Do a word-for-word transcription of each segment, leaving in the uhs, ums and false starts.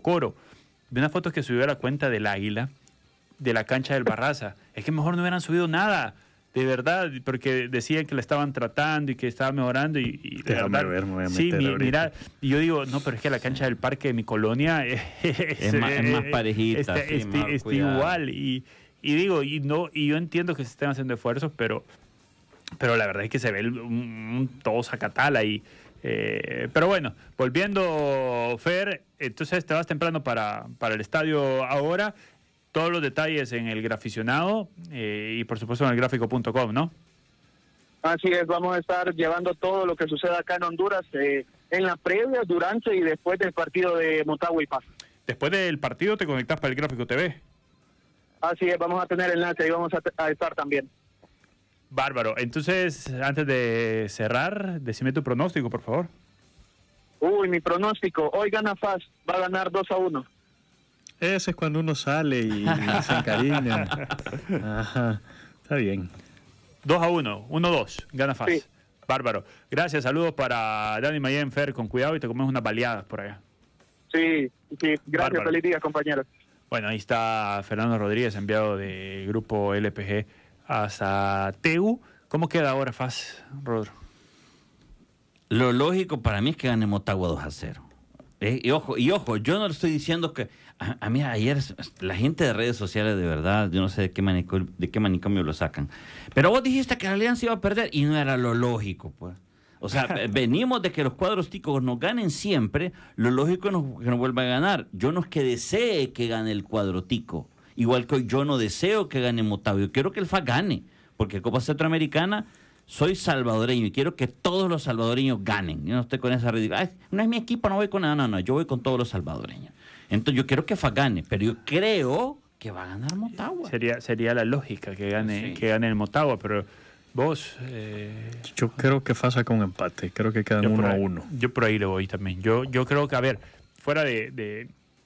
Cocoro. Vi unas fotos que subió a la cuenta del Águila, de la cancha del Barraza. Es que mejor no hubieran subido nada, de verdad, porque decían que la estaban tratando y que estaba mejorando. Y, y de Déjame verdad, ver, me voy a sí, meter mi, ahorita. mira, y yo digo, no, pero es que la cancha del parque de mi colonia es, Es más- es más parejita, Está, sí, está- mejor está cuidado. igual. Y, y digo, y no y yo entiendo que se estén haciendo esfuerzos, pero, pero la verdad es que se ve el- un, un todo sacatala y Eh, pero bueno, volviendo, Fer, entonces te vas temprano para, para el estadio ahora. Todos los detalles en el Graficionado eh, y por supuesto en el gráfico punto com, ¿no? Así es, vamos a estar llevando todo lo que suceda acá en Honduras eh, en la previa, durante y después del partido de Motagua y Paz. Después del partido te conectas para el Gráfico T V. Así es, vamos a tener enlace y vamos a, a estar también. Bárbaro. Entonces, antes de cerrar, decime tu pronóstico, por favor. Uy, mi pronóstico, hoy gana F A S, va a ganar dos a uno. Ese es cuando uno sale y, y se encariña. Ajá, está bien. dos a uno, uno dos, gana F A S. Sí. Bárbaro. Gracias, saludos para Dani Mayen, Fer, con cuidado y te comes unas baleadas por allá. Sí, sí, gracias, Bárbaro. feliz día, compañeros. Bueno, ahí está Fernando Rodríguez, enviado de Grupo L P G hasta T U. ¿Cómo queda ahora F A S, Rodro? Lo lógico para mí es que gane Motagua dos a cero. Eh, y, ojo, y ojo, yo no le estoy diciendo que... A, a mí ayer la gente de redes sociales, de verdad, yo no sé de qué, manicomio, de qué manicomio lo sacan. Pero vos dijiste que la Alianza iba a perder y no era lo lógico, pues. O sea, venimos de que los cuadros ticos nos ganen siempre, lo lógico es que nos vuelva a ganar. Yo no es que desee que gane el cuadro tico, igual que yo no deseo que gane Motagua. Yo quiero que el F A S gane, porque Copa Centroamericana... Soy salvadoreño y quiero que todos los salvadoreños ganen. Yo no estoy con esa ridícula. No es mi equipo, no voy con nada. No, no, yo voy con todos los salvadoreños. Entonces yo quiero que F A S gane, pero yo creo que va a ganar Motagua. Sería, sería la lógica que gane, Sí. que gane el Motagua, pero vos... Eh, Yo creo que F A S saca un empate. Creo que quedan yo por uno a ahí- uno. Yo por ahí le voy también. Yo, yo creo que, a ver, fuera de, de,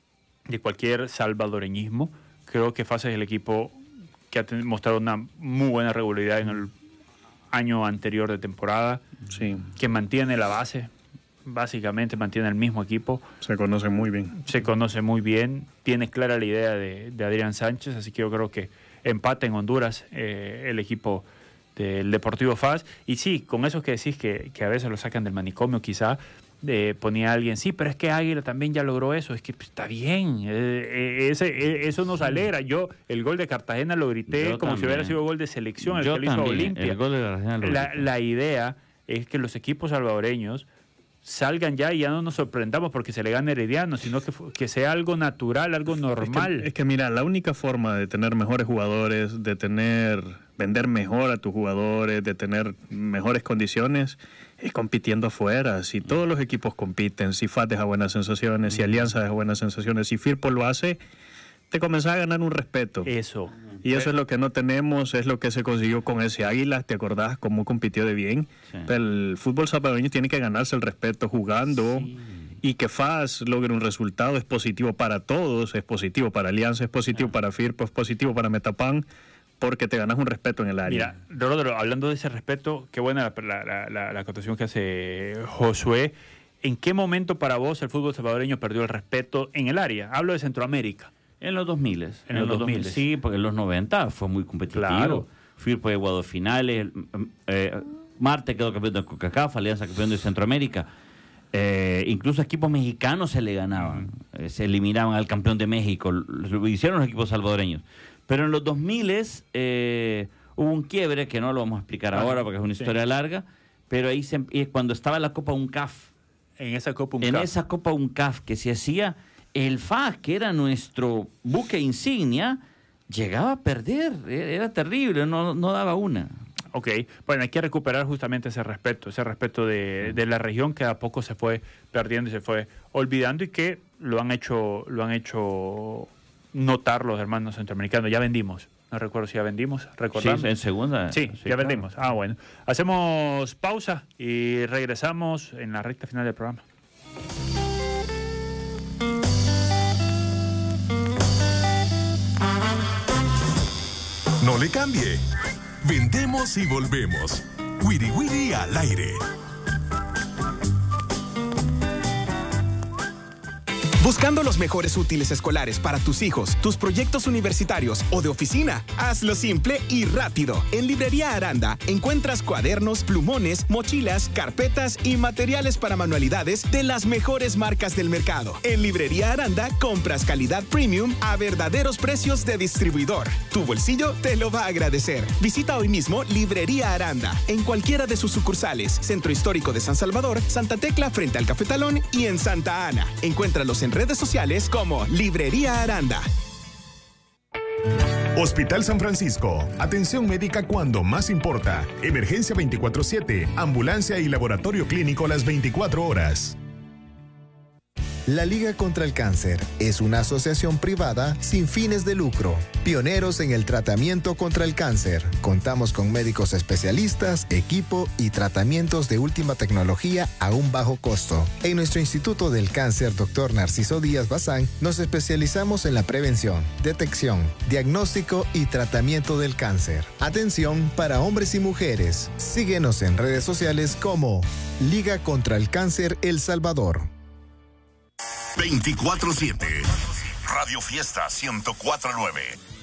de cualquier salvadoreñismo, creo que F A S es el equipo que ha ten- mostrado una muy buena regularidad en el año anterior de temporada, Sí, que mantiene la base, básicamente mantiene el mismo equipo, se conocen muy bien. se conoce muy bien, tiene clara la idea de, de Adrián Sánchez, así que yo creo que empate en Honduras eh, el equipo del Deportivo F A S. Y sí, con eso que decís que, que a veces lo sacan del manicomio, quizá eh, ponía alguien, sí, pero es que Águila también ya logró eso, es que pues, está bien, eh, eh, ese, eh, eso nos alegra. Yo el gol de Cartagena lo grité Yo como si también. hubiera sido gol de selección, el Yo que le hizo a también, Olimpia. el gol de la Argentina lo La, grité. la idea es que los equipos salvadoreños salgan ya y ya no nos sorprendamos porque se le gane Herediano, sino que, fu- que sea algo natural, algo normal. Es que, es que mira, la única forma de tener mejores jugadores, de tener, vender mejor a tus jugadores, de tener mejores condiciones, es compitiendo afuera. Si todos los equipos compiten, si F A S deja buenas sensaciones, si Alianza deja buenas sensaciones, si Firpo lo hace, te comenzás a ganar un respeto. Eso. Y eso es lo que no tenemos, es lo que se consiguió con ese Águila. ¿Te acordás cómo compitió de bien? Sí. Pero el fútbol salvadoreño tiene que ganarse el respeto jugando. Sí. Y que F A S logre un resultado es positivo para todos, es positivo para Alianza, es positivo para Firpo, es positivo para Metapan, porque te ganas un respeto en el área. Mira, Rodro, hablando de ese respeto, qué buena la, la, la, la acotación que hace Josué. ¿En qué momento para vos el fútbol salvadoreño perdió el respeto en el área? Hablo de Centroamérica. En los dos mil. En los dos mil. Sí, porque en los noventa fue muy competitivo. Claro. Firpo llegó a dos finales. Eh, Marte quedó campeón de CONCACAF, Alianza campeón de Centroamérica. Eh, incluso equipos mexicanos se le ganaban. Eh, se eliminaban al campeón de México. Lo hicieron los equipos salvadoreños. Pero en los dos mil eh, hubo un quiebre que no lo vamos a explicar Ah, ahora porque es una sí. historia larga. Pero ahí se, eh, cuando estaba la Copa UNCAF. En esa Copa En UNCAF. esa Copa UNCAF que se hacía, el F A S, que era nuestro buque insignia, llegaba a perder. Era, era terrible, no, no daba una. Ok, bueno, hay que recuperar justamente ese respeto, ese respeto de, de la región que a poco se fue perdiendo y se fue olvidando y que lo han hecho, lo han hecho notar los hermanos centroamericanos. Ya vendimos, no recuerdo si ya vendimos, recordando. Sí, en segunda. Sí, ya claro. vendimos. Ah, bueno. Hacemos pausa y regresamos en la recta final del programa. No le cambie. Vendemos y volvemos. Wiri Wiri al aire. Buscando los mejores útiles escolares para tus hijos, tus proyectos universitarios o de oficina, hazlo simple y rápido. En Librería Aranda encuentras cuadernos, plumones, mochilas, carpetas y materiales para manualidades de las mejores marcas del mercado. En Librería Aranda compras calidad premium a verdaderos precios de distribuidor. Tu bolsillo te lo va a agradecer. Visita hoy mismo Librería Aranda en cualquiera de sus sucursales, Centro Histórico de San Salvador, Santa Tecla frente al Cafetalón y en Santa Ana. Encuéntralos en redes sociales como Librería Aranda. Hospital San Francisco. Atención médica cuando más importa. Emergencia veinticuatro siete. Ambulancia y laboratorio clínico las veinticuatro horas. La Liga contra el Cáncer es una asociación privada sin fines de lucro, pioneros en el tratamiento contra el cáncer. Contamos con médicos especialistas, equipo y tratamientos de última tecnología a un bajo costo. En nuestro Instituto del Cáncer, doctor Narciso Díaz Bazán, nos especializamos en la prevención, detección, diagnóstico y tratamiento del cáncer. Atención para hombres y mujeres. Síguenos en redes sociales como Liga contra el Cáncer El Salvador. veinticuatro siete. Radio Fiesta ciento cuatro punto nueve.